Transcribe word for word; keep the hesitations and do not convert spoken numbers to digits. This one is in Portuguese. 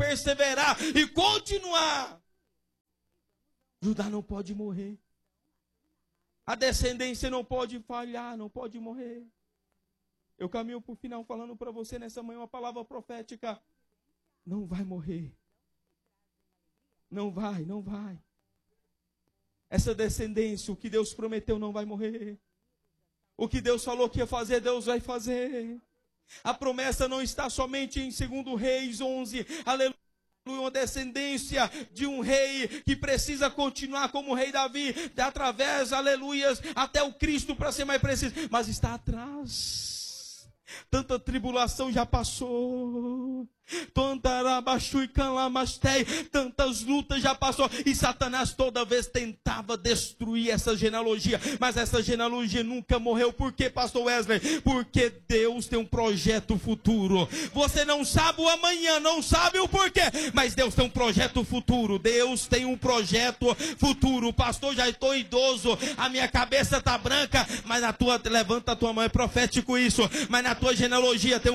perseverar e continuar. Judá não pode morrer. A descendência não pode falhar, não pode morrer. Eu caminho para o final falando para você nessa manhã uma palavra profética. Não vai morrer. Não vai, não vai. Essa descendência, o que Deus prometeu não vai morrer. O que Deus falou que ia fazer, Deus vai fazer. A promessa não está somente em dois Reis onze. Aleluia. Uma descendência de um rei que precisa continuar como o rei Davi, através, aleluias, até o Cristo para ser mais preciso, mas está atrás. Tanta tribulação já passou, tantas lutas já passou, e Satanás toda vez tentava destruir essa genealogia, mas essa genealogia nunca morreu. Por quê, pastor Wesley? Porque Deus tem um projeto futuro. Você não sabe o amanhã, não sabe o porquê, mas Deus tem um projeto futuro. Deus tem um projeto futuro. Pastor, já estou idoso, a minha cabeça está branca, mas na tua, levanta a tua mão, é profético isso, mas na tua genealogia tem um